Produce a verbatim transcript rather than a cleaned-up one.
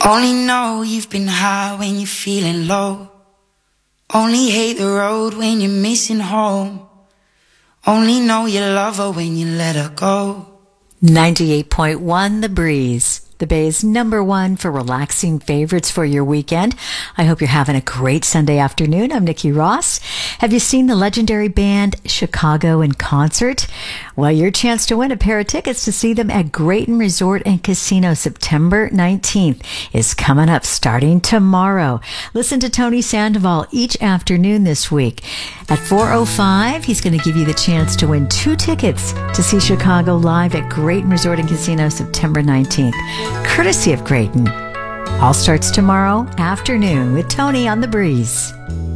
Only know you've been high when you're feeling low. Only hate the road when you're missing home. Only know you love her when you let her go. ninety-eight point one The Breeze, the Bay's number one for relaxing favorites for your weekend. I hope you're having a great Sunday afternoon. I'm Nikki Ross. Have you seen the legendary band Chicago in concert? Well, your chance to win a pair of tickets to see them at Grayton Resort and Casino September nineteenth is coming up starting tomorrow. Listen to Tony Sandoval each afternoon this week. At four oh five, he's going to give you the chance to win two tickets to see Chicago live at Grayton Resort and Casino September nineteenth, courtesy of Grayton. All starts tomorrow afternoon with Tony on The Breeze.